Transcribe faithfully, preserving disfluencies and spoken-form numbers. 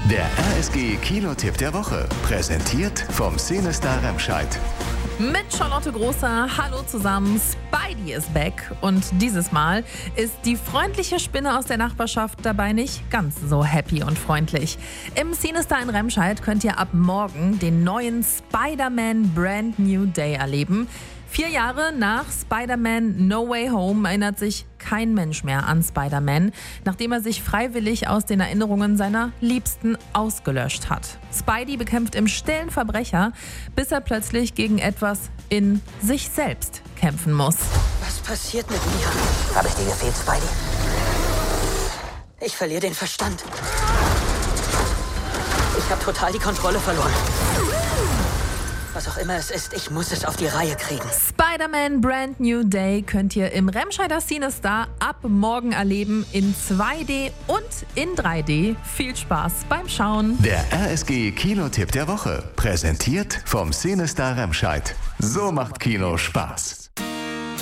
Der R S G Kinotipp der Woche, präsentiert vom Cinestar Remscheid. Mit Charlotte Großer, hallo zusammen, Spidey ist back und dieses Mal ist die freundliche Spinne aus der Nachbarschaft dabei nicht ganz so happy und freundlich. Im Cinestar in Remscheid könnt ihr ab morgen den neuen Spider-Man Brand New Day erleben. Vier Jahre nach Spider-Man No Way Home erinnert sich kein Mensch mehr an Spider-Man, nachdem er sich freiwillig aus den Erinnerungen seiner Liebsten ausgelöscht hat. Spidey bekämpft im Stillen Verbrecher, bis er plötzlich gegen etwas in sich selbst kämpfen muss. Was passiert mit mir? Habe ich dir gefehlt, Spidey? Ich verliere den Verstand. Ich habe total die Kontrolle verloren. Was auch immer es ist, ich muss es auf die Reihe kriegen. Spider-Man Brand New Day könnt ihr im Remscheider Cinestar ab morgen erleben in zwei D und in drei D. Viel Spaß beim Schauen. Der R S G Kinotipp der Woche, präsentiert vom Cinestar Remscheid. So macht Kino Spaß.